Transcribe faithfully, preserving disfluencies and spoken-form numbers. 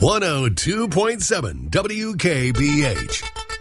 one oh two point seven W K B H.